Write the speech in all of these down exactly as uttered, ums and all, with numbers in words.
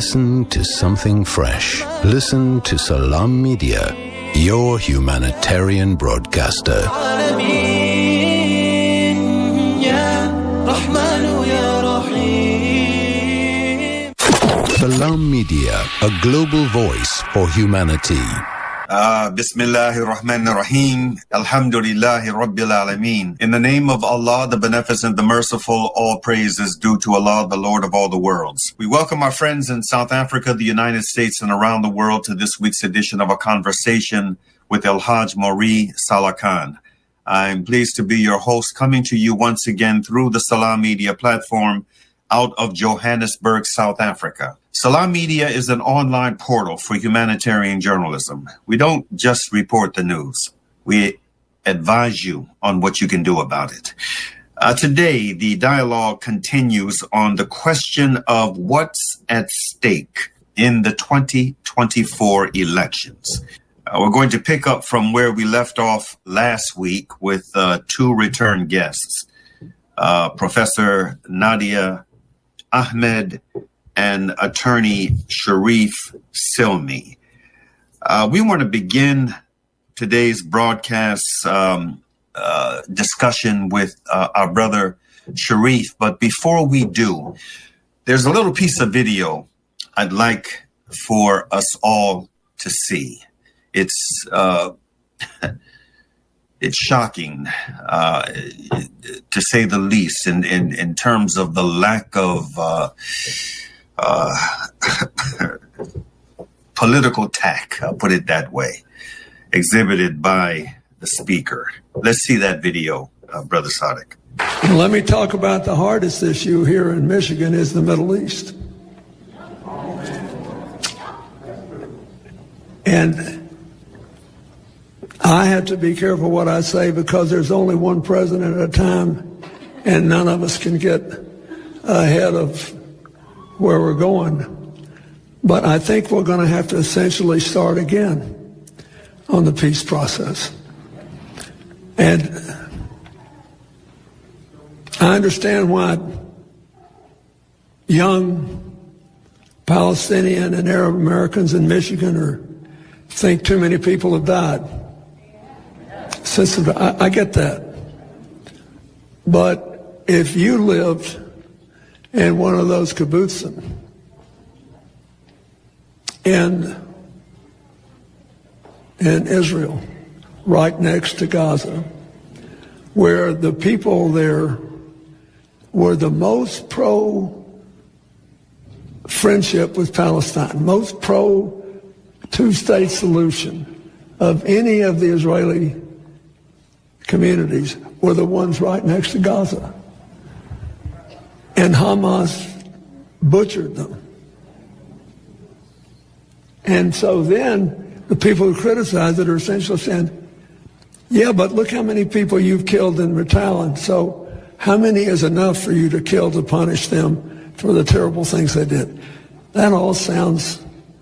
Listen to something fresh. Listen to Salam Media, your humanitarian broadcaster. Salam Media, a global voice for humanity. Uh, Bismillahir Rahmanir Rahim. Alhamdulillahi Rabbil Alameen. In the name of Allah, the Beneficent, the Merciful, all praise is due to Allah, the Lord of all the worlds. We welcome our friends in South Africa, the United States, and around the world to this week's edition of A Conversation with El Hajj Mauri Salah Khan. I'm pleased to be your host, coming to you once again through the Salam Media platform out of Johannesburg, South Africa. Salam Media is an online portal for humanitarian journalism. We don't just report the news. We advise you on what you can do about it. Uh, today, the dialogue continues on the question of what's at stake in the twenty twenty-four elections. Uh, we're going to pick up from where we left off last week with uh, two return guests, uh, Professor Nadia Ahmed and attorney Sharif Silmi. Uh, we want to begin today's broadcast um, uh, discussion with uh, our brother Sharif. But before we do, there's a little piece of video I'd like for us all to see. It's uh, it's shocking, uh, to say the least, in, in, in terms of the lack of uh, Uh, political tact, I'll put it that way, exhibited by the speaker. Let's see that video, uh, Brother Sadiq. Let me talk about the hardest issue here in Michigan is the Middle East. And I have to be careful what I say because there's only one president at a time and none of us can get ahead of where we're going. But I think we're going to have to essentially start again on the peace process. And I understand why young Palestinian and Arab Americans in Michigan are, think too many people have died. Sensitive, I, I get that. But if you lived in one of those kibbutzim in, in Israel, right next to Gaza, where the people there were the most pro-friendship with Palestine, most pro-two-state solution of any of the Israeli communities, were the ones right next to Gaza. And Hamas butchered them. And so then the people who criticize it are essentially saying, yeah, but look how many people you've killed in Ritalin. So how many is enough for you to kill to punish them for the terrible things they did? That all sounds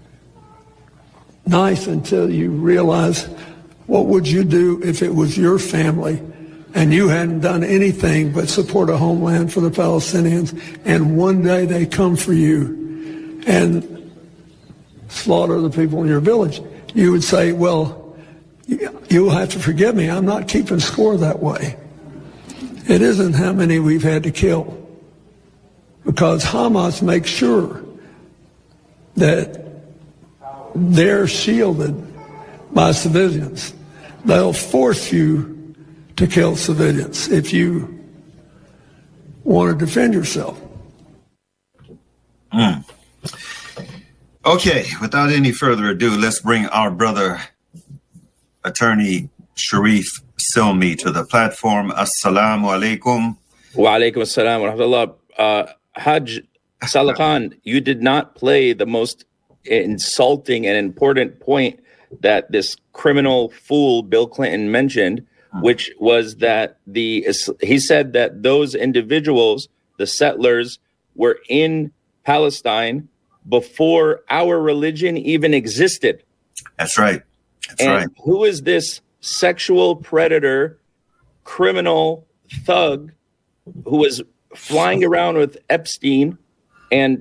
nice until you realize, what would you do if it was your family and you hadn't done anything but support a homeland for the Palestinians, and one day they come for you and slaughter the people in your village? You would say, well, you'll have to forgive me, I'm not keeping score that way. It isn't how many we've had to kill, because Hamas makes sure that they're shielded by civilians. They'll force you to kill civilians if you want to defend yourself. Mm. Okay, without any further ado, let's bring our brother, attorney Sharif Silmi, to the platform. Assalamu alaikum. Wa alaikum assalam wa rahmatullah. Uh, Hajj Salah Khan, you did not play the most insulting and important point that this criminal fool Bill Clinton mentioned, which was that the he said that those individuals, the settlers, were in Palestine before our religion even existed. That's right. That's and right. Who is this sexual predator, criminal thug who was flying around with Epstein and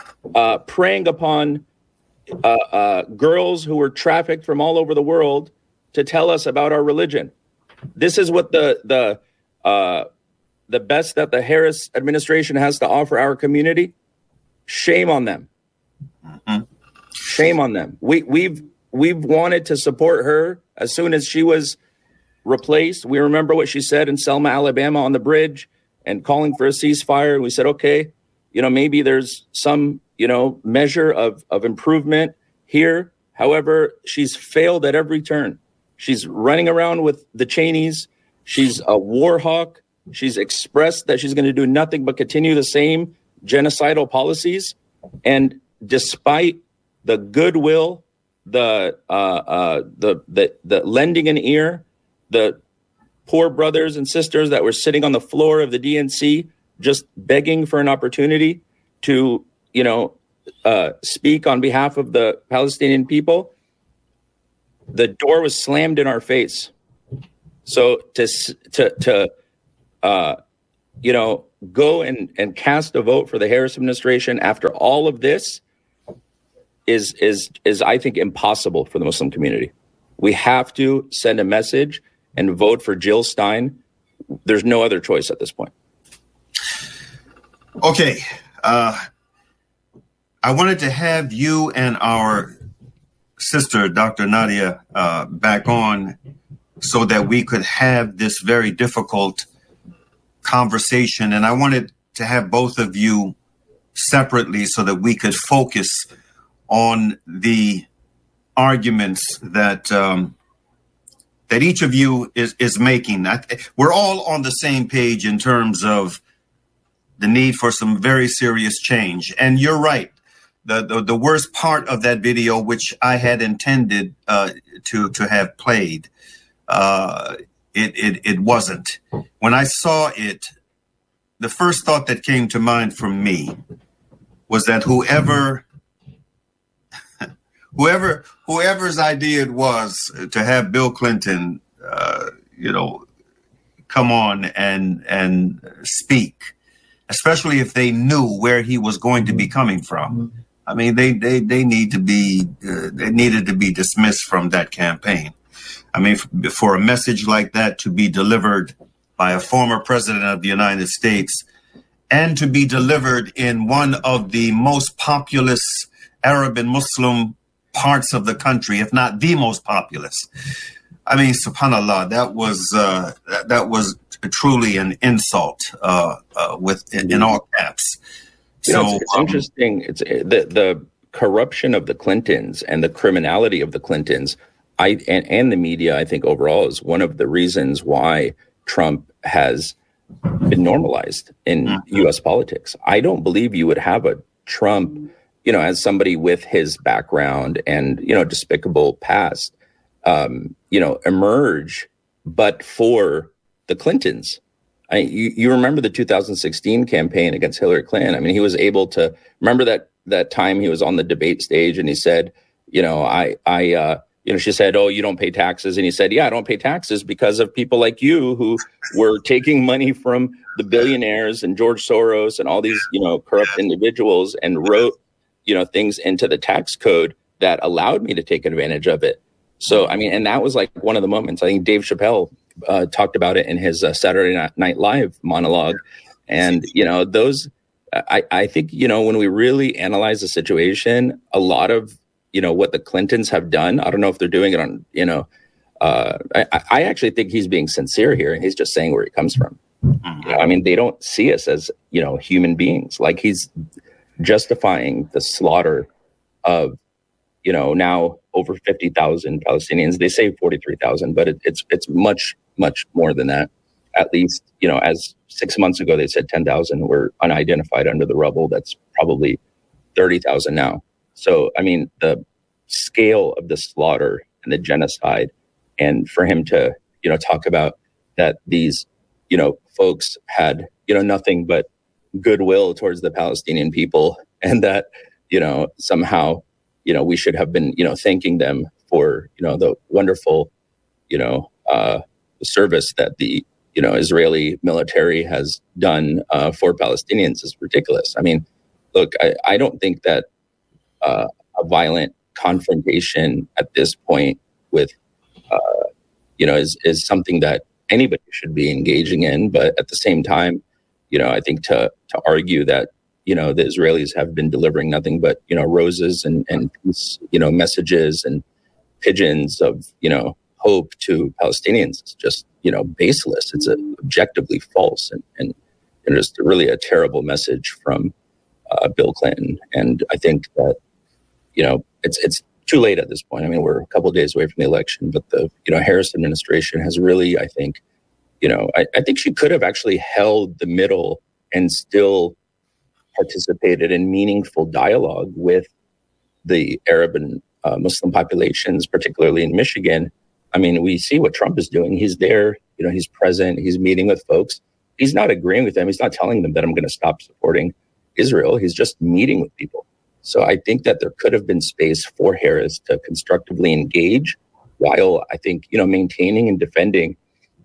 uh, preying upon uh, uh, girls who were trafficked from all over the world to tell us about our religion. This is what the the uh, the best that the Harris administration has to offer our community. Shame on them. Mm-hmm. Shame on them. We we've we've wanted to support her as soon as she was replaced. We remember what she said in Selma, Alabama, on the bridge, and calling for a ceasefire. We said, okay, you know, maybe there's some, you know, measure of, of improvement here. However, she's failed at every turn. She's running around with the Cheneys. She's a war hawk. She's expressed that she's going to do nothing but continue the same genocidal policies. And despite the goodwill, the uh, uh, the the the lending an ear, the poor brothers and sisters that were sitting on the floor of the D N C just begging for an opportunity to, you know, uh, speak on behalf of the Palestinian people, the door was slammed in our face. So to to to uh, you know, go and and cast a vote for the Harris administration after all of this is is is I think impossible for the Muslim community. We have to send a message and vote for Jill Stein. There's no other choice at this point. Okay. Uh, I wanted to have you and our sister, Doctor Nadia, uh, back on so that we could have this very difficult conversation. And I wanted to have both of you separately so that we could focus on the arguments that um, that each of you is, is making. I, we're all on the same page in terms of the need for some very serious change. And you're right. The, the, the worst part of that video, which I had intended uh, to, to have played, uh, it, it, it wasn't. When I saw it, the first thought that came to mind for me was that whoever Whoever, whoever's idea it was to have Bill Clinton, uh, you know, come on and and speak, especially if they knew where he was going to be coming from. I mean, they they they need to be uh, they needed to be dismissed from that campaign. I mean, for a message like that to be delivered by a former president of the United States and to be delivered in one of the most populous Arab and Muslim parts of the country, if not the most populous. I mean, subhanAllah, that was uh, that, that was truly an insult uh, uh, with in, in all caps. You So know, it's, it's um, interesting. It's the the corruption of the Clintons and the criminality of the Clintons. I and, and the media, I think overall, is one of the reasons why Trump has been normalized in mm-hmm. U S politics. I don't believe you would have a Trump, you know, as somebody with his background and, you know, despicable past, um, you know, emerge, but for the Clintons. I, you, you remember the two thousand sixteen campaign against Hillary Clinton. I mean, he was able to remember that that time he was on the debate stage and he said, you know, I, I, uh, you know, she said, oh, you don't pay taxes. And he said, yeah, I don't pay taxes because of people like you who were taking money from the billionaires and George Soros and all these, you know, corrupt individuals and wrote, you know, things into the tax code that allowed me to take advantage of it. So, I mean, and that was like one of the moments. I think Dave Chappelle uh, talked about it in his uh, Saturday Night Live monologue. And, you know, those, I, I think, you know, when we really analyze the situation, a lot of, you know, what the Clintons have done, I don't know if they're doing it on, you know, uh, I, I actually think he's being sincere here and he's just saying where he comes from. You know, I mean, they don't see us as, you know, human beings. Like he's justifying the slaughter of, you know, now over fifty thousand Palestinians. They say forty-three thousand, but it, it's it's much, much more than that. At least, you know, as six months ago, they said ten thousand were unidentified under the rubble. That's probably thirty thousand now. So, I mean, the scale of the slaughter and the genocide, and for him to, you know, talk about that these, you know, folks had, you know, nothing but goodwill towards the Palestinian people, and that, you know, somehow, you know, we should have been, you know, thanking them for, you know, the wonderful, you know, uh, service that the, you know, Israeli military has done uh, for Palestinians is ridiculous. I mean, look, I, I don't think that uh, a violent confrontation at this point with, uh, you know, is, is something that anybody should be engaging in. But at the same time, you know, I think to to argue that, you know, the Israelis have been delivering nothing but, you know, roses and, and peace, you know, messages and pigeons of, you know, hope to Palestinians, it's just, you know, baseless. It's a, objectively false and, and, and just really a terrible message from uh, Bill Clinton. And I think that, you know, it's it's too late at this point. I mean, we're a couple of days away from the election, but the, you know, Harris administration has really, I think, you know, I, I think she could have actually held the middle and still participated in meaningful dialogue with the Arab and uh, Muslim populations, particularly in Michigan. I mean, we see what Trump is doing. He's there, you know, he's present, he's meeting with folks. He's not agreeing with them. He's not telling them that I'm going to stop supporting Israel. He's just meeting with people. So I think that there could have been space for Harris to constructively engage while I think, you know, maintaining and defending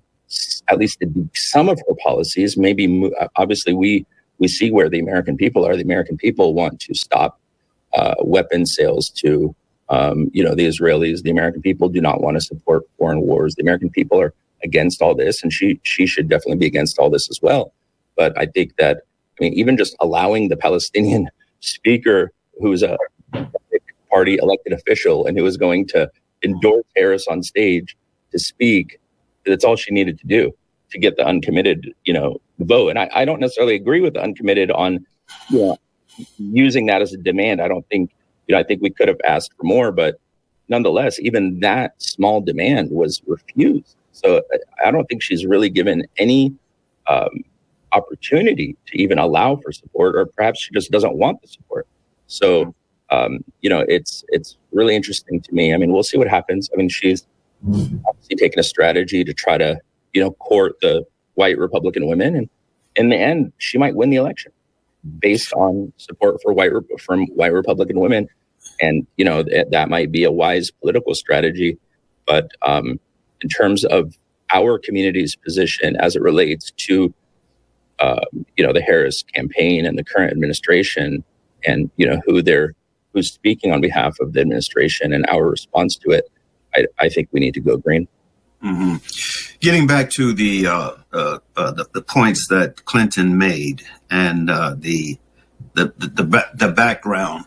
at least some of her policies. Maybe, obviously, we we see where the American people are. The American people want to stop uh, weapons sales to, um, you know, the Israelis. The American people do not want to support foreign wars. The American people are against all this, and she she should definitely be against all this as well. But I think that, I mean, even just allowing the Palestinian speaker, who's a party elected official and who is going to endorse Harris on stage to speak, that's all she needed to do to get the uncommitted, you know, vote. And I, I don't necessarily agree with the uncommitted on, you know, using that as a demand. I don't think, you know, I think we could have asked for more, but nonetheless, even that small demand was refused. So I don't think she's really given any um, opportunity to even allow for support, or perhaps she just doesn't want the support. So, um, you know, it's it's really interesting to me. I mean, we'll see what happens. I mean, she's obviously taken a strategy to try to, you know, court the white Republican women. And in the end, she might win the election based on support for white from white Republican women. And, you know, th- that might be a wise political strategy. But um, in terms of our community's position as it relates to, uh, you know, the Harris campaign and the current administration, and, you know, who they're who's speaking on behalf of the administration and our response to it, I, I think we need to go green. Mm-hmm. Getting back to the, uh, uh, uh, the the points that Clinton made and uh, the, the the the the background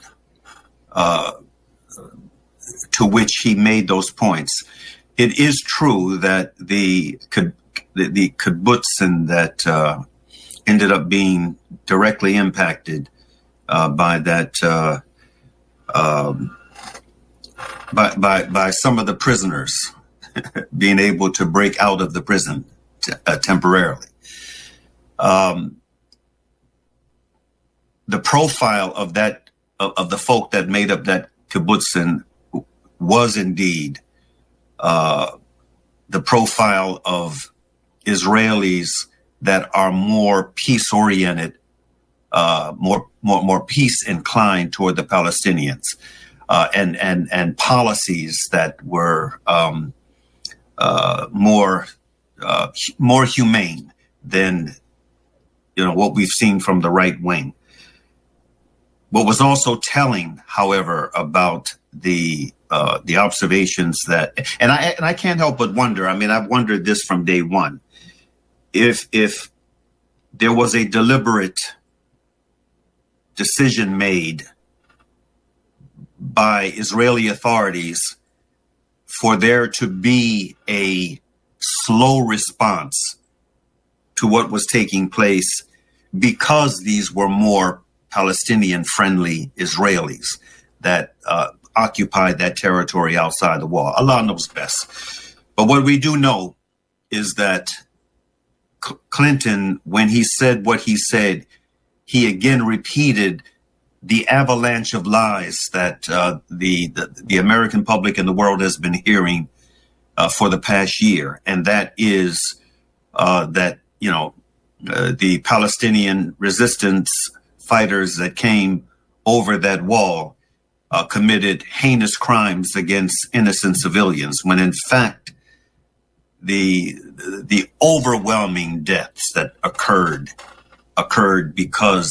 uh, to which he made those points, it is true that the the, the kibbutzim that uh, ended up being directly impacted uh, by that. Uh, um, by by by some of the prisoners being able to break out of the prison t- uh, temporarily. Um, the profile of that, of, of the folk that made up that kibbutzim was indeed uh, the profile of Israelis that are more peace-oriented, uh, more, more, more peace-inclined toward the Palestinians, uh, and, and, and policies that were, um, Uh, more, uh, more humane than, you know, what we've seen from the right wing. What was also telling, however, about the uh, the observations that, and I and I can't help but wonder. I mean, I've wondered this from day one. If if there was a deliberate decision made by Israeli authorities for there to be a slow response to what was taking place, because these were more Palestinian-friendly Israelis that uh, occupied that territory outside the wall. Allah knows best. But what we do know is that C- Clinton, when he said what he said, he again repeated the avalanche of lies that uh, the, the the American public and the world has been hearing uh, for the past year, and that is uh, that you know uh, the Palestinian resistance fighters that came over that wall uh, committed heinous crimes against innocent civilians, when in fact the the overwhelming deaths that occurred occurred because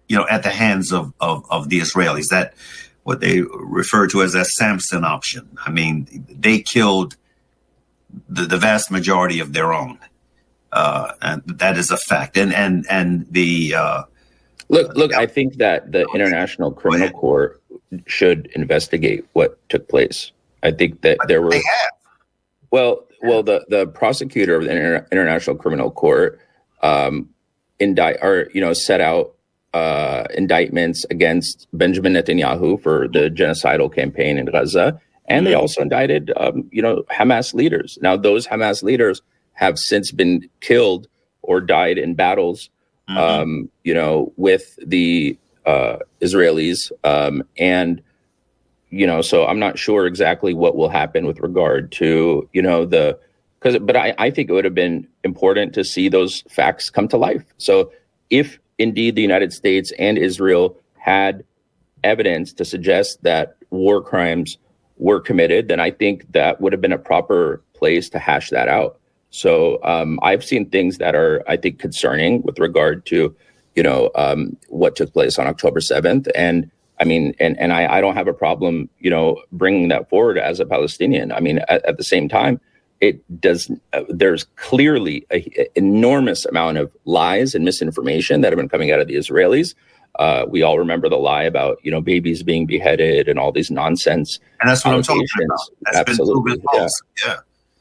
you know, at the hands of, of, of the Israelis, that what they refer to as a Samson option. I mean, they killed the, the vast majority of their own. Uh, and that is a fact. And, and, and the, uh, look, look, I think that the International Criminal Court should investigate what took place. I think that there were, they have. well, well, the, the prosecutor of the Inter- International Criminal Court, um, indict or, you know, set out, uh, indictments against Benjamin Netanyahu for the genocidal campaign in Gaza. And they also indicted, um, you know, Hamas leaders. Now, those Hamas leaders have since been killed or died in battles, mm-hmm. um, you know, with the uh, Israelis. Um, and, you know, so I'm not sure exactly what will happen with regard to, you know, the, because, but I, I think it would have been important to see those facts come to life. So if indeed the United States and Israel had evidence to suggest that war crimes were committed, then I think that would have been a proper place to hash that out. So um, I've seen things that are, I think, concerning with regard to, you know, um, what took place on October seventh. And I mean, and, and I, I don't have a problem, you know, bringing that forward as a Palestinian. I mean, at, at the same time, it does, uh, there's clearly an enormous amount of lies and misinformation that have been coming out of the Israelis. Uh, we all remember the lie about, you know, babies being beheaded and all these nonsense. And that's what I'm talking about. That's Absolutely. been proven false. Yeah. yeah.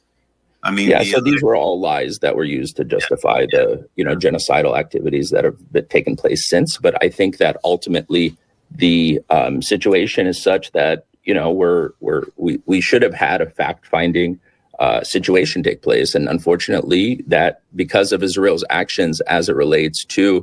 I mean, yeah, the, so these were all lies that were used to justify yeah, the, you know, genocidal activities that have been taken place since. But I think that ultimately the um, situation is such that, you know, we're, we're, we, we should have had a fact-finding uh, situation take place. And unfortunately, that because of Israel's actions as it relates to,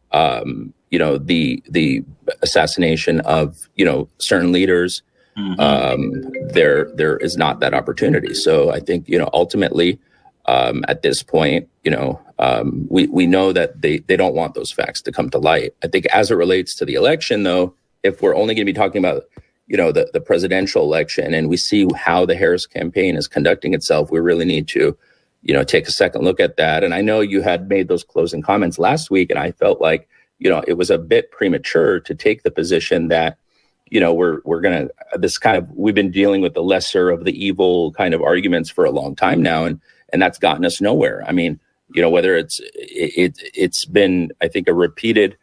um, you know, the the assassination of, you know, certain leaders, mm-hmm. um, there there is not that opportunity. So I think, you know, ultimately, um, at this point, you know, um, we we know that they they don't want those facts to come to light. I think as it relates to the election, though, if we're only going to be talking about, you know, the, the presidential election and we see how the Harris campaign is conducting itself, we really need to, you know, take a second look at that. And I know you had made those closing comments last week, and I felt like, you know, it was a bit premature to take the position that, you know, we're we're going to this kind of we've been dealing with the lesser of the evil kind of arguments for a long time now. And and that's gotten us nowhere. I mean, you know, whether it's it, it it's been, I think, a repeated,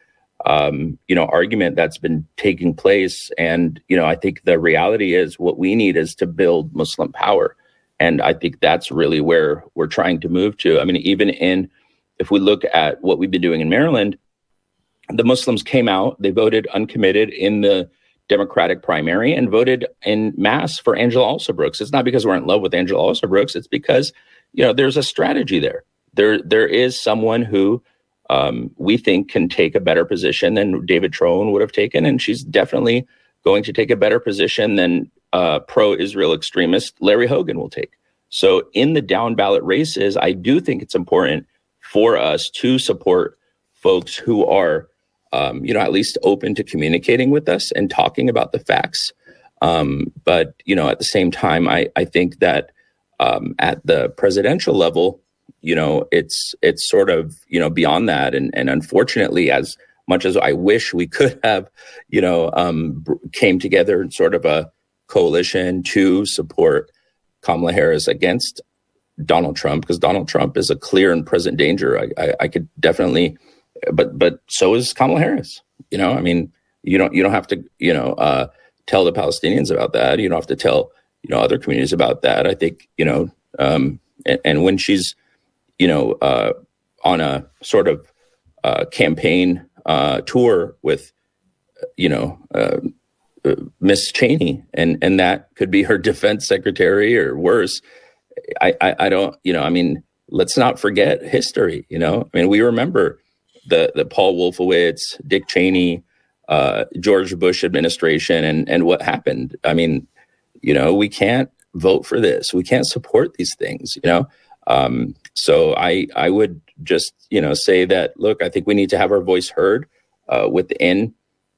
um, you know, argument that's been taking place. And, you know, I think the reality is what we need is to build Muslim power. And I think that's really where we're trying to move to. I mean, even in if we look at what we've been doing in Maryland, the Muslims came out, they voted uncommitted in the Democratic primary and voted en masse for Angela Alsobrooks. It's not because we're in love with Angela Alsobrooks. It's because, you know, there's a strategy there. There, there is someone who um, we think can take a better position than David Troen would have taken. And she's definitely going to take a better position than uh, pro-Israel extremist Larry Hogan will take. So in the down ballot races, I do think it's important for us to support folks who are Um, you know, at least open to communicating with us and talking about the facts. Um, but, you know, at the same time, I, I think that um, at the presidential level, you know, it's it's sort of, you know, beyond that. And, and unfortunately, as much as I wish we could have, you know, um, came together in sort of a coalition to support Kamala Harris against Donald Trump, because Donald Trump is a clear and present danger. I, I, I could definitely... But but so is Kamala Harris. You know, I mean, you don't you don't have to, you know, uh, tell the Palestinians about that. You don't have to tell, you know, other communities about that. I think, you know, um, and, and when she's, you know, uh, on a sort of uh, campaign uh, tour with, you know, uh, uh, Miss Cheney, and and that could be her defense secretary or worse. I, I I don't, you know, I mean, let's not forget history. You know, I mean, we remember the the Paul Wolfowitz, Dick Cheney, uh, George Bush administration, and and what happened. I mean, you know, we can't vote for this. We can't support these things. You know, um, so I I would just you know say that, look, I think we need to have our voice heard uh, within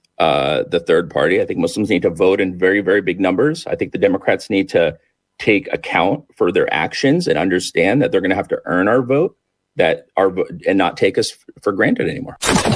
uh, the third party. I think Muslims need to vote in very very big numbers. I think the Democrats need to take account for their actions and understand that they're going to have to earn our vote. that are and not take us for granted anymore.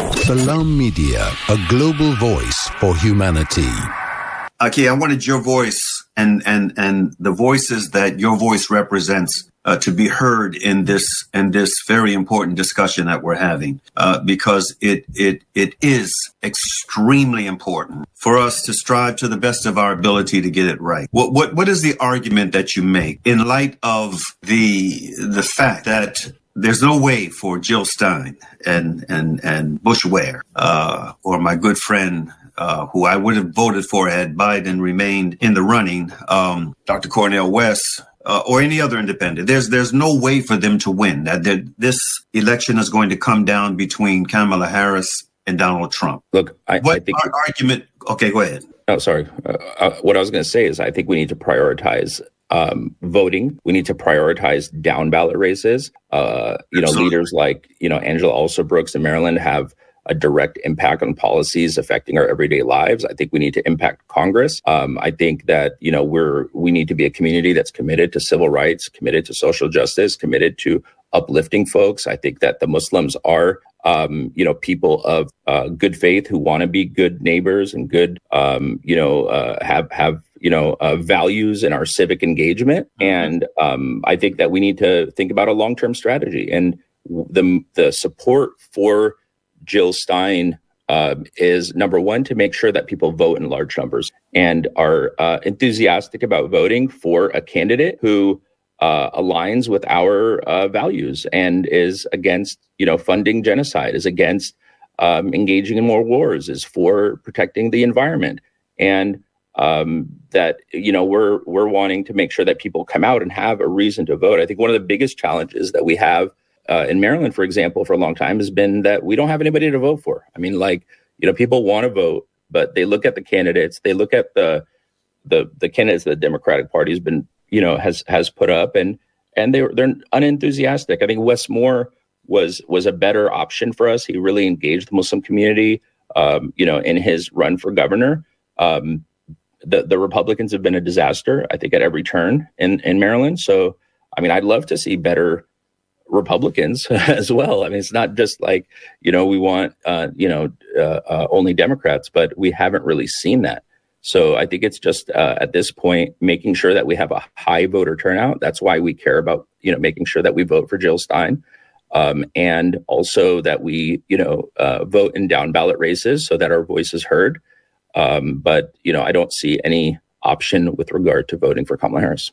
Salam Media, a global voice for humanity. Okay, I wanted your voice and and and the voices that your voice represents uh, to be heard in this in this very important discussion that we're having, uh, because it it it is extremely important for us to strive to the best of our ability to get it right. What what what is the argument that you make in light of the the fact that there's no way for Jill Stein and and and Bush Ware uh, or my good friend, Uh, who I would have voted for had Biden remained in the running, um, Doctor Cornel West, uh, or any other independent. There's there's no way for them to win. That, that this election is going to come down between Kamala Harris and Donald Trump. Look, I, what I think our argument. Okay, go ahead. Oh, sorry. Uh, uh, what I was going to say is I think we need to prioritize um, voting. We need to prioritize down ballot races. Uh, you know, Absolutely. Leaders like you know Angela Alsobrooks in Maryland have a direct impact on policies affecting our everyday lives. I think we need to impact Congress. Um, I think that, you know, we're, we need to be a community that's committed to civil rights, committed to social justice, committed to uplifting folks. I think that the Muslims are, um, you know, people of uh, good faith who want to be good neighbors and good, um, you know, uh, have, have, you know, uh, values in our civic engagement. And um, I think that we need to think about a long-term strategy, and the, the support for Jill Stein uh, is, number one, to make sure that people vote in large numbers and are uh, enthusiastic about voting for a candidate who uh, aligns with our uh, values and is against, you know, funding genocide, is against um, engaging in more wars, is for protecting the environment, and um, that, you know, we're we're wanting to make sure that people come out and have a reason to vote. I think one of the biggest challenges that we have Uh, in Maryland, for example, for a long time has been that we don't have anybody to vote for. I mean, like, you know, people want to vote, but they look at the candidates, they look at the the the candidates that the Democratic Party has been, you know, has has put up, and and they they're unenthusiastic. I think Wes Moore was was a better option for us. He really engaged the Muslim community, um, you know, in his run for governor. Um, the the Republicans have been a disaster, I think, at every turn in in Maryland. So, I mean, I'd love to see better Republicans as well. I mean, it's not just like, you know, we want, uh, you know, uh, uh, only Democrats, but we haven't really seen that. So I think it's just uh, at this point, making sure that we have a high voter turnout. That's why we care about, you know, making sure that we vote for Jill Stein, um, and also that we, you know, uh, vote in down ballot races so that our voice is heard. Um, but, you know, I don't see any option with regard to voting for Kamala Harris.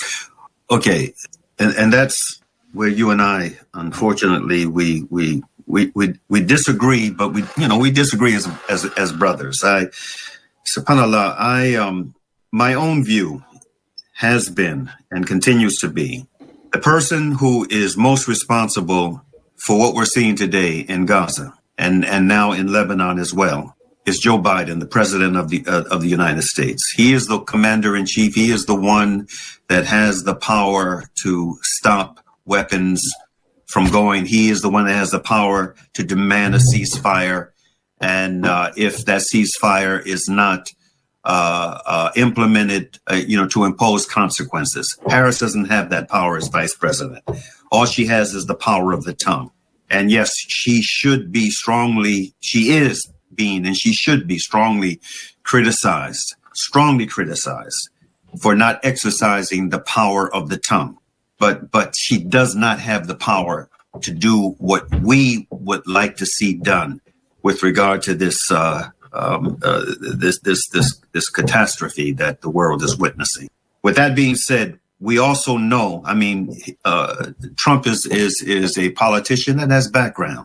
Okay. And, and that's where you and I, unfortunately, we we we we, we disagree, but we you know we disagree as as as brothers. I, subhanallah, I um my own view has been and continues to be the person who is most responsible for what we're seeing today in Gaza and and now in Lebanon as well is Joe Biden, the president of the uh, of the United States. He is the commander in chief. He is the one that has the power to stop weapons from going. He is the one that has the power to demand a ceasefire. And uh, if that ceasefire is not uh, uh, implemented, uh, you know, to impose consequences. Harris doesn't have that power as vice president. All she has is the power of the tongue. And yes, she should be strongly, she is being, and she should be strongly criticized, strongly criticized for not exercising the power of the tongue. But but she does not have the power to do what we would like to see done with regard to this uh, um, uh, this this this this catastrophe that the world is witnessing. With that being said, we also know, I mean, uh, Trump is is is a politician that has background.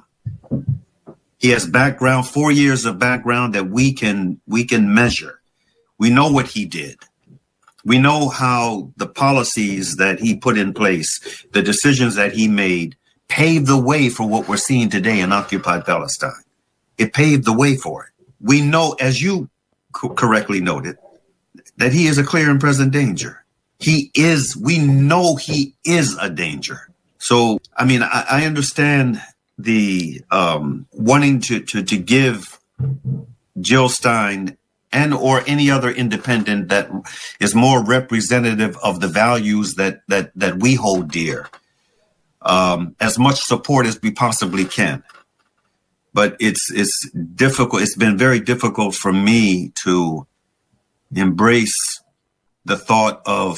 He has background, four years of background that we can we can measure. We know what he did. We know how the policies that he put in place, the decisions that he made, paved the way for what we're seeing today in occupied Palestine. It paved the way for it. We know, as you co- correctly noted, that he is a clear and present danger. He is, we know he is a danger. So, I mean, I, I understand the um, wanting to, to, to give Jill Stein and or any other independent that is more representative of the values that that that we hold dear, um, as much support as we possibly can. But it's it's difficult. It's been very difficult for me to embrace the thought of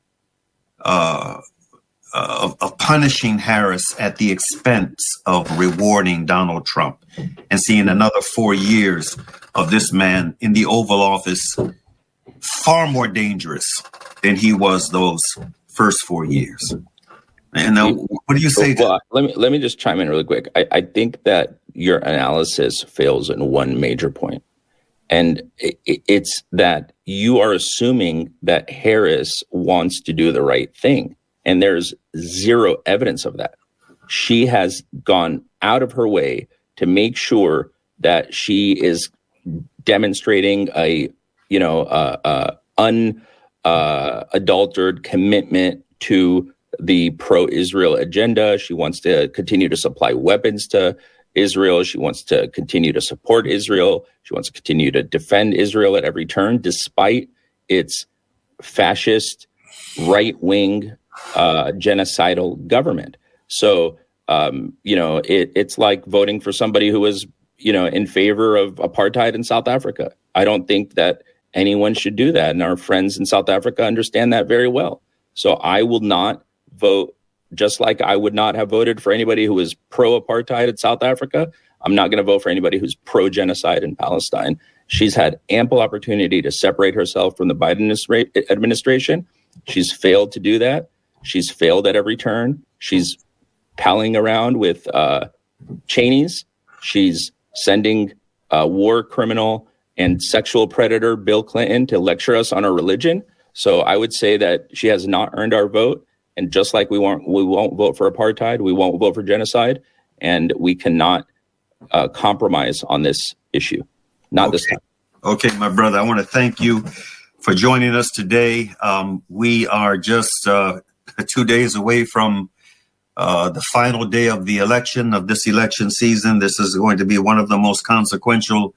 uh, of, of punishing Harris at the expense of rewarding Donald Trump and seeing another four years of this man in the Oval Office far more dangerous than he was those first four years. And now, what do you say? Well, to- let me let me just chime in really quick. I, I think that your analysis fails in one major point, and it, it's that you are assuming that Harris wants to do the right thing, and there's zero evidence of that. She has gone out of her way to make sure that she is demonstrating a, you know, uh, uh, unadulterated uh, commitment to the pro-Israel agenda. She wants to continue to supply weapons to Israel. She wants to continue to support Israel. She wants to continue to defend Israel at every turn, despite its fascist, right-wing, uh, genocidal government. So, um, you know, it, it's like voting for somebody who was, you know, in favor of apartheid in South Africa. I don't think that anyone should do that. And our friends in South Africa understand that very well. So I will not vote, just like I would not have voted for anybody who was pro-apartheid in South Africa. I'm not going to vote for anybody who's pro-genocide in Palestine. She's had ample opportunity to separate herself from the Biden administration. She's failed to do that. She's failed at every turn. She's palling around with uh, Cheneys. She's sending uh, war criminal and sexual predator Bill Clinton to lecture us on our religion. So I would say that she has not earned our vote. And just like we won't, we won't vote for apartheid, we won't vote for genocide, and we cannot uh, compromise on this issue. Not okay. this time. Okay, my brother, I want to thank you for joining us today. Um, we are just uh, two days away from uh, the final day of the election, of this election season. This is going to be one of the most consequential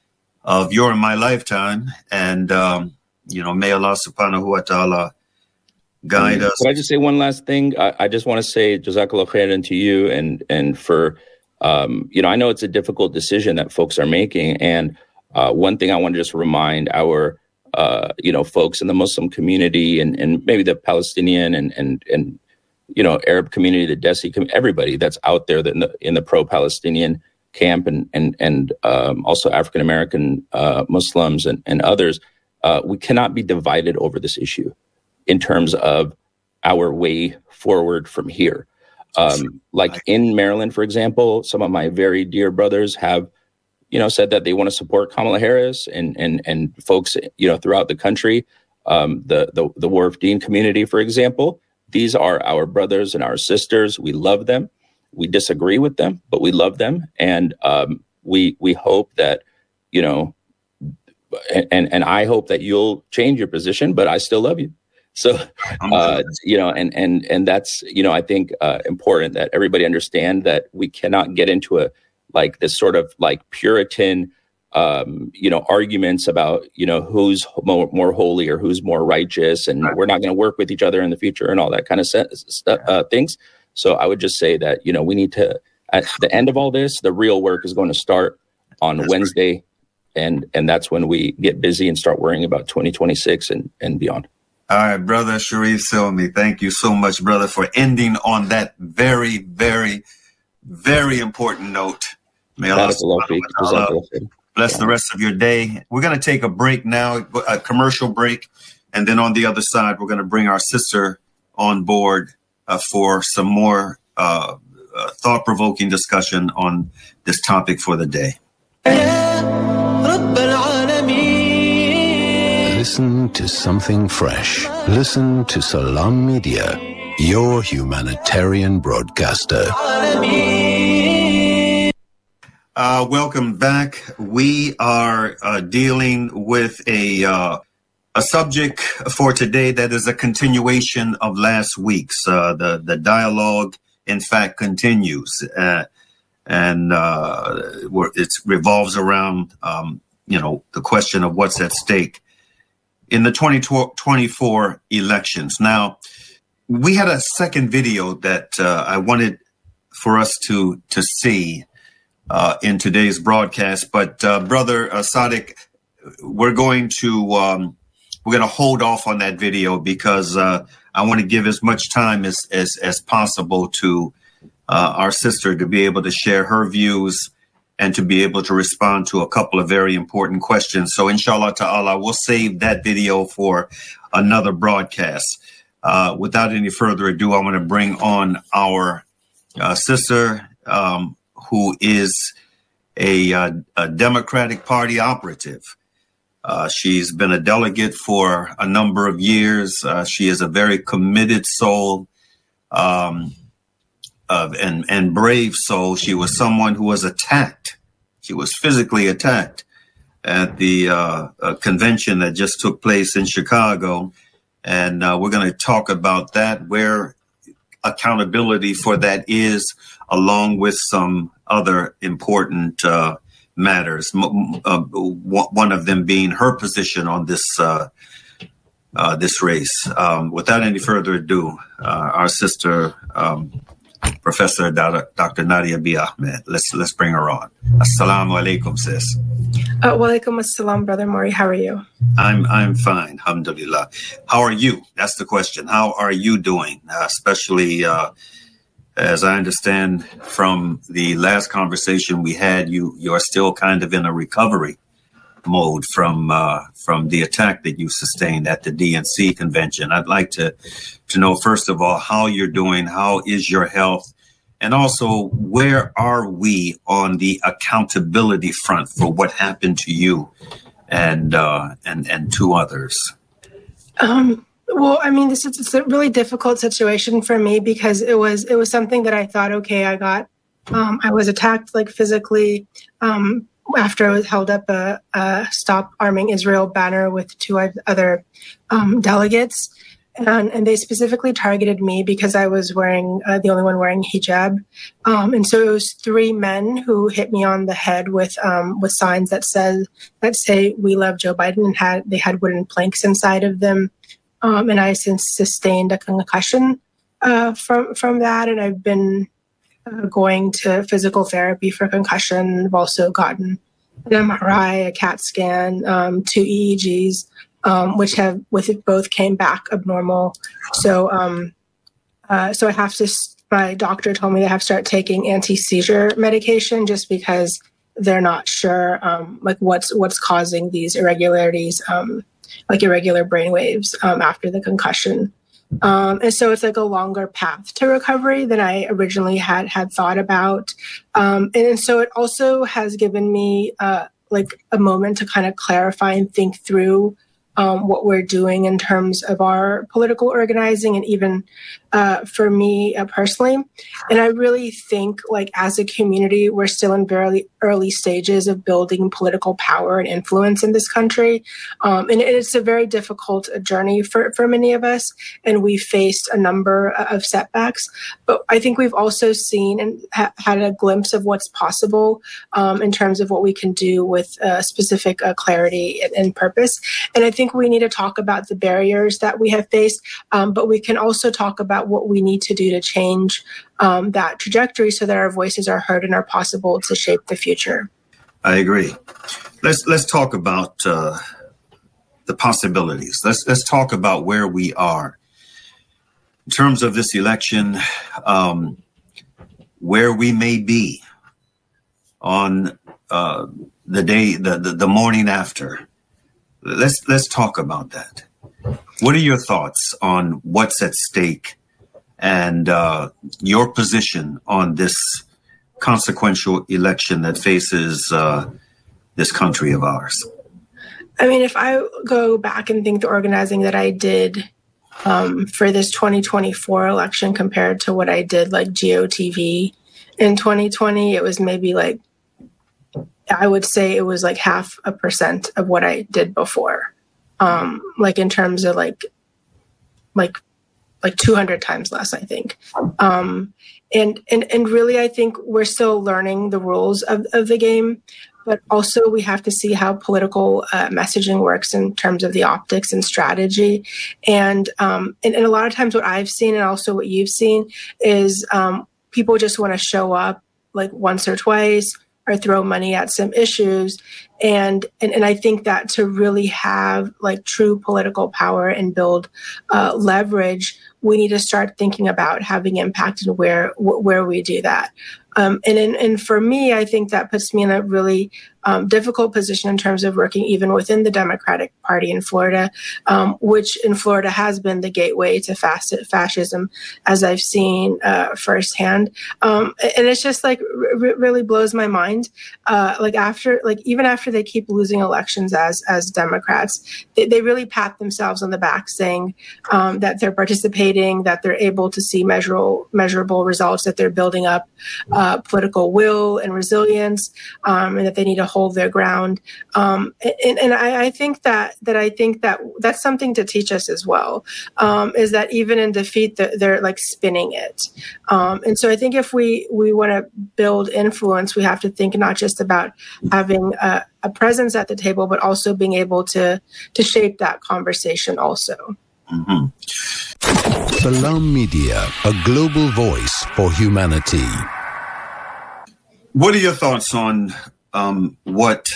of your and my lifetime. And, um, you know, may Allah subhanahu wa ta'ala guide us. Can I just say one last thing? I, I just want to say Jazakallah khairan to you and and for, um, you know, I know it's a difficult decision that folks are making. And uh, one thing I want to just remind our, uh, you know, folks in the Muslim community and, and maybe the Palestinian and, and, and, you know, Arab community, the Desi community, everybody that's out there that in the, in the pro-Palestinian camp and, and, and um, also African-American uh, Muslims and, and others, uh, we cannot be divided over this issue in terms of our way forward from here. Um, like in Maryland, for example, some of my very dear brothers have, you know, said that they want to support Kamala Harris and and and folks, you know, throughout the country, um, the, the, the Wharf Dean community, for example. These are our brothers and our sisters. We love them. We disagree with them, but we love them. And um, we we hope that, you know, and, and I hope that you'll change your position, but I still love you. So, uh, you know, and, and, and that's, you know, I think uh, important that everybody understand that we cannot get into a, like this sort of like Puritan, um, you know, arguments about, you know, who's more, more holy or who's more righteous. And we're not going to work with each other in the future and all that kind of st- st- uh, things. So I would just say that, you know, we need to, at the end of all this, the real work is going to start on that's Wednesday. Right. And, and that's when we get busy and start worrying about twenty twenty-six and, and beyond. All right, brother Sharif Silmi, thank you so much, brother, for ending on that very, very, very important note. May Allah bless the rest of your day. We're going to take a break now, a commercial break, and then on the other side, we're going to bring our sister on board uh, for some more uh, uh, thought-provoking discussion on this topic for the day. Listen to something fresh. Listen to Salam Media, your humanitarian broadcaster. Uh, welcome back. We are uh, dealing with a uh, a subject for today that is a continuation of last week's. Uh, the the dialogue, in fact, continues, uh, and uh, it revolves around um, you know the question of what's at stake in the twenty twenty-four elections. Now, we had a second video that uh, I wanted for us to to see uh, in today's broadcast, but uh, Brother uh, Sadiq, we're going to um, we're going to hold off on that video because uh, I want to give as much time as as, as possible to uh, our sister to be able to share her views and to be able to respond to a couple of very important questions. So inshallah ta'ala, we'll save that video for another broadcast. Uh, without any further ado, I want to bring on our uh, sister, um, who is a, uh, a Democratic Party operative. Uh, she's been a delegate for a number of years. Uh, she is a very committed soul um, uh, and, and brave soul. She was someone who was attacked. She was physically attacked at the uh, uh, convention that just took place in Chicago. And uh, we're going to talk about that, where accountability for that is, along with some other important uh, matters. M- uh, one of them being her position on this uh, uh, this race. Um, without any further ado, uh, our sister, um, Professor Doctor Nadia B. Ahmed. Let's let's bring her on. Assalamu alaikum, sis. Uh, wa alaikum assalam, Brother Maury. How are you? I'm I'm fine, alhamdulillah. How are you? That's the question. How are you doing? Uh, especially uh, as I understand from the last conversation we had, you you are still kind of in a recovery mode from uh, from the attack that you sustained at the D N C convention. I'd like to to know, first of all, how you're doing. How is your health? And also, where are we on the accountability front for what happened to you and uh, and and to others? Um, well, I mean, this is it's a really difficult situation for me because it was it was something that I thought, okay, I got, um, I was attacked like physically um, after I was held up a, a Stop Arming Israel banner with two other um, delegates. And, and they specifically targeted me because I was wearing, uh, the only one wearing hijab. Um, and so it was three men who hit me on the head with, um, with signs that said, that say, "We love Joe Biden," and had, they had wooden planks inside of them. Um, and I since sustained a concussion, uh, from, from that. And I've been uh, going to physical therapy for concussion. I've also gotten an M R I, a CAT scan, um, two E E Gs. Um, which have with it both came back abnormal. So, um, uh, so I have to. My doctor told me I have to start taking anti-seizure medication just because they're not sure, um, like what's what's causing these irregularities, um, like irregular brain waves um, after the concussion. Um, and so it's like a longer path to recovery than I originally had had thought about. Um, and, and so it also has given me uh, like a moment to kind of clarify and think through Um, what we're doing in terms of our political organizing, and even uh, for me uh, personally. And I really think, like, as a community, we're still in very early stages of building political power and influence in this country. Um, and it's a very difficult journey for, for many of us. And we faced a number of setbacks. But I think we've also seen and ha- had a glimpse of what's possible um, in terms of what we can do with uh, specific uh, clarity and, and purpose. And I think we need to talk about the barriers that we have faced, um, but we can also talk about what we need to do to change um, that trajectory so that our voices are heard and are possible to shape the future. I agree. Let's let's talk about uh, the possibilities. Let's let's talk about where we are in terms of this election, um, where we may be on uh, the day, the, the the morning after. Let's let's talk about that. What are your thoughts on what's at stake and uh, your position on this consequential election that faces uh, this country of ours? I mean, if I go back and think the organizing that I did um, for this twenty twenty-four election compared to what I did like G O T V in twenty twenty, it was maybe like, I would say it was like half a percent of what I did before. Um, like in terms of like, like, like two hundred times less, I think. Um, and, and, and really, I think we're still learning the rules of, of the game, but also we have to see how political uh, messaging works in terms of the optics and strategy. And, um, and, and a lot of times what I've seen and also what you've seen is um, people just want to show up like once or twice or throw money at some issues. And, and, and I think that to really have like true political power and build uh, leverage, we need to start thinking about having impact and where, where we do that. Um, and, and, and for me, I think that puts me in a really um, difficult position in terms of working even within the Democratic Party in Florida, um, which in Florida has been the gateway to fas- fascism, as I've seen uh, firsthand. Um, and it's just like r- really blows my mind. Uh, like after, like even after they keep losing elections as as Democrats, they, they really pat themselves on the back, saying um, that they're participating, that they're able to see measurable measurable results, that they're building up uh, political will and resilience, um, and that they need to hold their ground. Um, and and I, I think that that I think that that's something to teach us as well. Um, is that even in defeat, they're like spinning it. Um, and so I think if we we want to build influence, we have to think not just about having a, a presence at the table, but also being able to to shape that conversation also. Mm-hmm. Salam Media, a global voice for humanity. What are your thoughts on um, what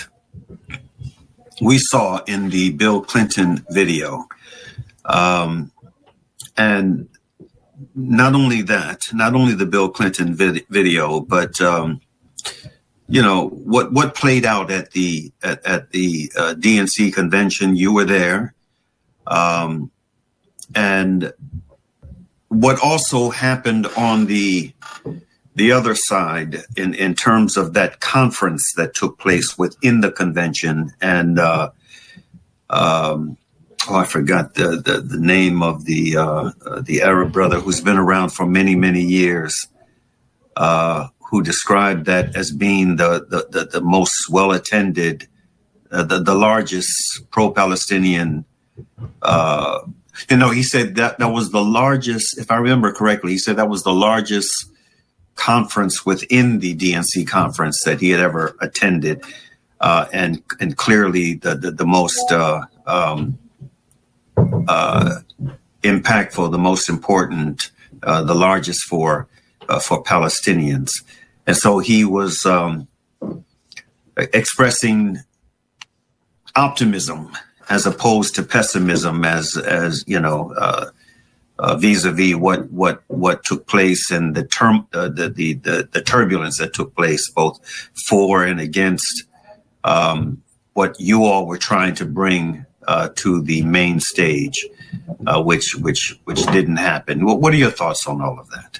we saw in the Bill Clinton video? Um, and not only that, not only the Bill Clinton vid- video, but um, you know what what played out at the at, at the uh, D N C convention. You were there, um, and what also happened on the the other side in, in terms of that conference that took place within the convention. And uh, um, oh, I forgot the, the, the name of the uh, uh, the Arab brother who's been around for many, many years, uh, who described that as being the, the, the, the most well-attended, uh, the, the largest pro-Palestinian uh, you know, he said that that was the largest, if I remember correctly, he said that was the largest conference within the D N C conference that he had ever attended, uh, and and clearly the the, the most uh, um, uh, impactful, the most important, uh, the largest for uh, for Palestinians. And so he was um, expressing optimism as opposed to pessimism, as as you know, uh, uh, vis-a-vis what what what took place and the term uh, the, the the the turbulence that took place both for and against um, what you all were trying to bring uh, to the main stage, uh, which which which didn't happen. What, what are your thoughts on all of that?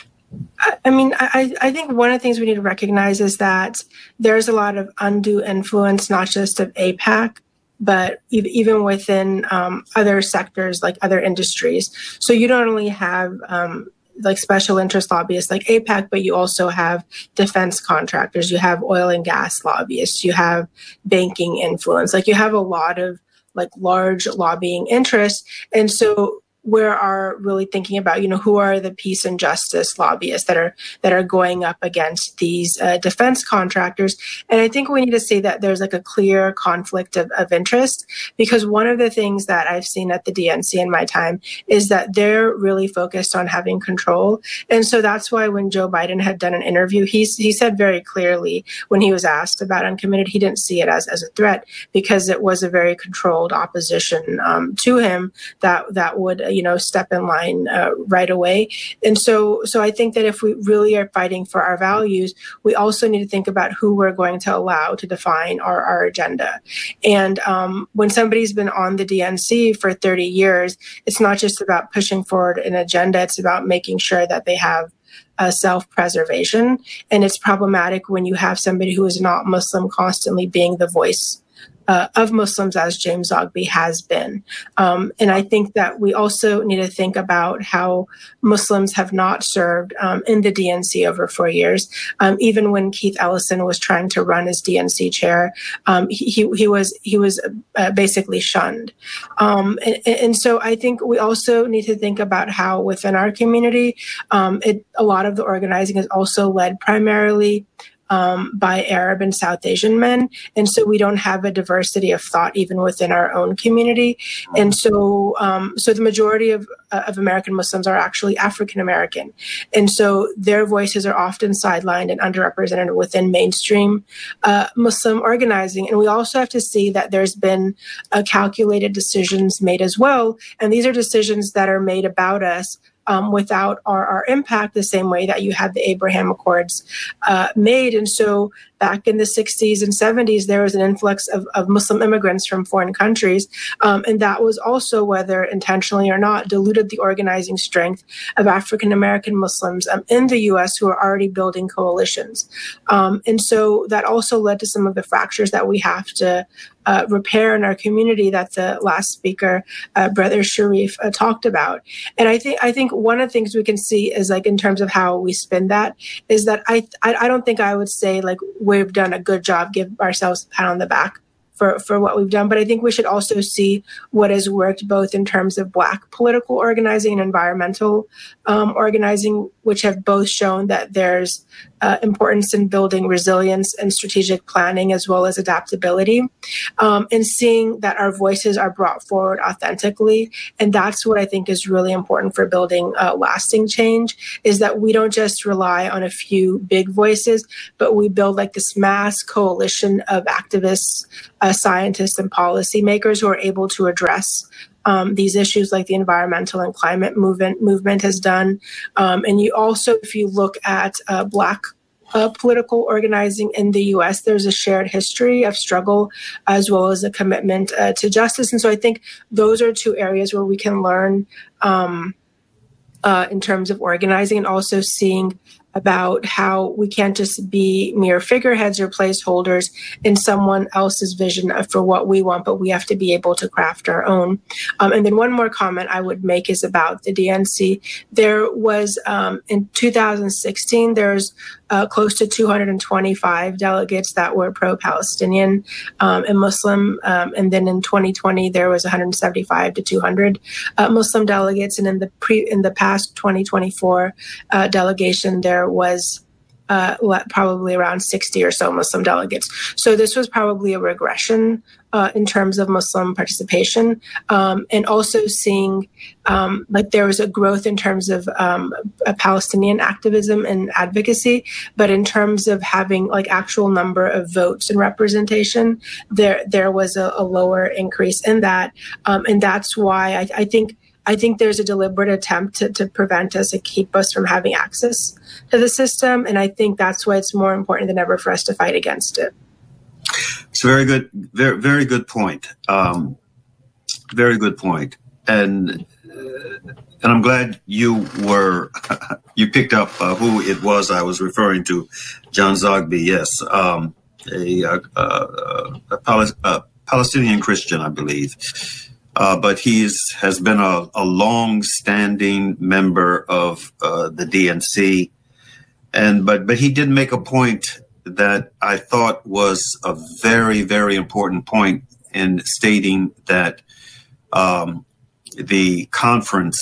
I mean, I, I think one of the things we need to recognize is that there's a lot of undue influence, not just of AIPAC, but even within um, other sectors, like other industries. So you don't only have um, like special interest lobbyists like AIPAC, but you also have defense contractors, you have oil and gas lobbyists, you have banking influence, like you have a lot of like large lobbying interests. And so we are really thinking about, you know, who are the peace and justice lobbyists that are that are going up against these uh, defense contractors. And I think we need to say that there's like a clear conflict of, of interest, because one of the things that I've seen at the D N C in my time is that they're really focused on having control. And so that's why when Joe Biden had done an interview, he, he said very clearly when he was asked about uncommitted, he didn't see it as, as a threat, because it was a very controlled opposition um, to him that, that would, you know, step in line uh, right away. And so, so I think that if we really are fighting for our values, we also need to think about who we're going to allow to define our, our agenda. And um, when somebody's been on the D N C for thirty years, it's not just about pushing forward an agenda, it's about making sure that they have Uh, self-preservation. And it's problematic when you have somebody who is not Muslim constantly being the voice uh, of Muslims, as James Zogby has been. Um, and I think that we also need to think about how Muslims have not served um, in the D N C over four years. Um, even when Keith Ellison was trying to run as D N C chair, um, he, he was he was uh, basically shunned. Um, and, and so I think we also need to think about how within our community, um, it, a lot of the organizing is also led primarily um, by Arab and South Asian men. And so we don't have a diversity of thought even within our own community. And so um, so the majority of, uh, of American Muslims are actually African American. And so their voices are often sidelined and underrepresented within mainstream uh, Muslim organizing. And we also have to see that there's been uh, calculated decisions made as well. And these are decisions that are made about us Um, without our, our impact, the same way that you had the Abraham Accords uh, made. And so back in the sixties and seventies, there was an influx of, of Muslim immigrants from foreign countries. Um, and that was also, whether intentionally or not, diluted the organizing strength of African-American Muslims um, in the U S who are already building coalitions. Um, and so that also led to some of the fractures that we have to Uh, repair in our community that the last speaker, uh, Brother Sharif, uh, talked about. And I think I think one of the things we can see is, like, in terms of how we spin that, is that I I, I don't think I would say like we've done a good job, give ourselves a pat on the back for, for what we've done. But I think we should also see what has worked both in terms of Black political organizing and environmental um, organizing, which have both shown that there's uh, importance in building resilience and strategic planning as well as adaptability, um, and seeing that our voices are brought forward authentically. And that's what I think is really important for building uh, lasting change, is that we don't just rely on a few big voices, but we build like this mass coalition of activists, uh, scientists, and policymakers who are able to address Um, these issues, like the environmental and climate movement movement has done. Um, and you also, if you look at uh, Black uh, political organizing in the U S, there's a shared history of struggle as well as a commitment uh, to justice. And so I think those are two areas where we can learn um, uh, in terms of organizing, and also seeing about how we can't just be mere figureheads or placeholders in someone else's vision for what we want, but we have to be able to craft our own. Um, and then one more comment I would make is about the D N C. There was, um, in two thousand sixteen, there's uh, close to two hundred twenty-five delegates that were pro-Palestinian um, and Muslim. Um, and then in twenty twenty, there was one hundred seventy-five to two hundred uh, Muslim delegates. And in the pre in the past twenty twenty-four uh, delegation, there was uh, probably around sixty or so Muslim delegates. So this was probably a regression uh, in terms of Muslim participation, um, and also seeing um, like there was a growth in terms of um, a Palestinian activism and advocacy, but in terms of having like actual number of votes and representation, there there was a, a lower increase in that, um, and that's why I, I think. I think there's a deliberate attempt to, to prevent us and keep us from having access to the system. And I think that's why it's more important than ever for us to fight against it. It's a very good, very, very good point. Um, very good point. And, uh, and I'm glad you were, you picked up uh, who it was I was referring to, John Zogby. Yes. Um, a, a, a, Pal- a Palestinian Christian, I believe. Uh, but he's has been a, a long-standing member of uh, the D N C, and but but he did make a point that I thought was a very very important point in stating that um, the conference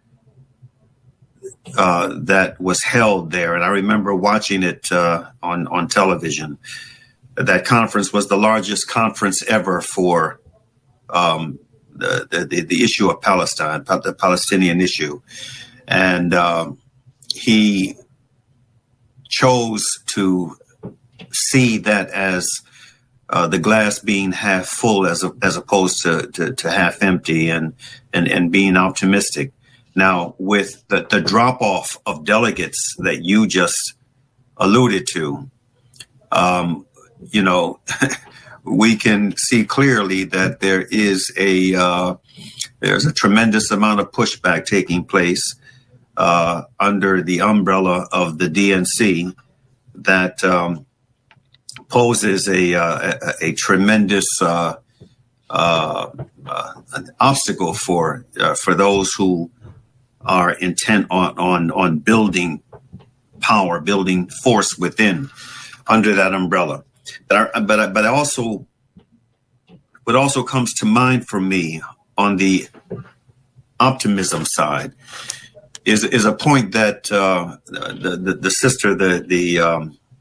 uh, that was held there, and I remember watching it uh, on on television. That conference was the largest conference ever for. Um, The, the, the issue of Palestine, the Palestinian issue. And um, he chose to see that as uh, the glass being half full as a, as opposed to, to, to half empty, and, and, and being optimistic. Now, with the, the drop off of delegates that you just alluded to, um, you know, we can see clearly that there is a uh, there's a tremendous amount of pushback taking place uh, under the umbrella of the D N C that um, poses a, uh, a a tremendous uh, uh, uh, an obstacle for uh, for those who are intent on on on building power, building force within under that umbrella. But I, but I, but I also, what also comes to mind for me on the optimism side is is a point that uh, the, the the sister, the the um,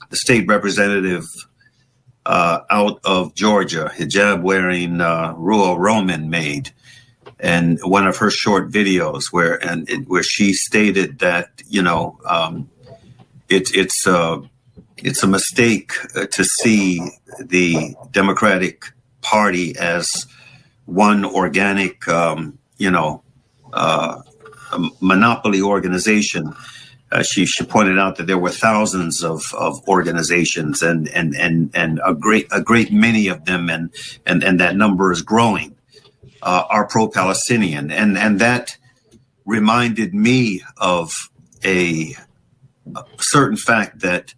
the state representative uh, out of Georgia, hijab-wearing uh, Ruha Roman made, and one of her short videos where and it, where she stated that you know um, it, it's uh, it's a mistake to see the Democratic Party as one organic, um, you know, uh, monopoly organization. Uh, she she pointed out that there were thousands of, of organizations, and and and and a great a great many of them, and and and that number is growing. Uh, are pro-Palestinian, and and that reminded me of a, a certain fact that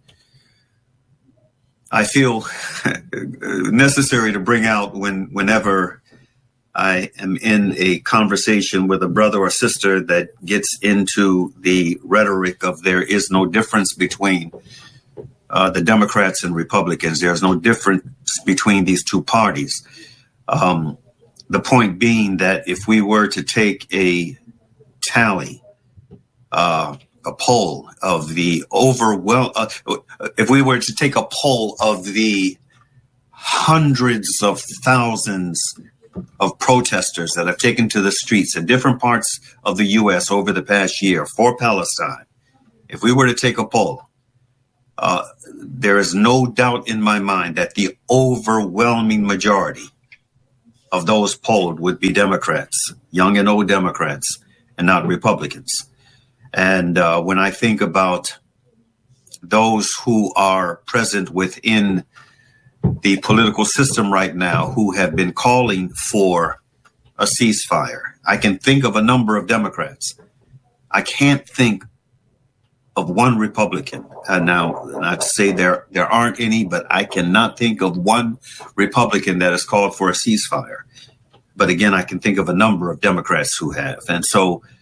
I feel necessary to bring out when whenever I am in a conversation with a brother or sister that gets into the rhetoric of there is no difference between uh, the Democrats and Republicans. There's no difference between these two parties. Um, the point being that if we were to take a tally, uh, a poll of the overwhelm, uh, if we were to take a poll of the hundreds of thousands of protesters that have taken to the streets in different parts of the U S over the past year for Palestine, if we were to take a poll, uh, there is no doubt in my mind that the overwhelming majority of those polled would be Democrats, young and old Democrats, and not Republicans. And uh, when I think about those who are present within the political system right now who have been calling for a ceasefire, I can think of a number of Democrats. I can't think of one Republican. And now, not to say there, there aren't any, but I cannot think of one Republican that has called for a ceasefire. But again, I can think of a number of Democrats who have. And so